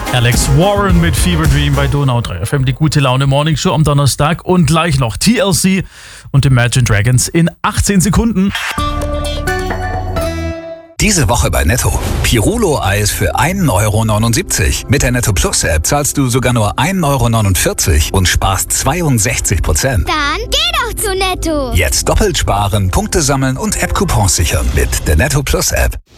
Alex Warren mit Fever Dream bei Donau 3 FM, die gute Laune Morning Show am Donnerstag und gleich noch TLC und Imagine Dragons in 18 Sekunden. Diese Woche bei Netto. Pirulo-Eis für 1,79 €. Mit der Netto Plus App zahlst du sogar nur 1,49 € und sparst 62%. Dann geh doch zu Netto. Jetzt doppelt sparen, Punkte sammeln und App-Coupons sichern mit der Netto Plus App.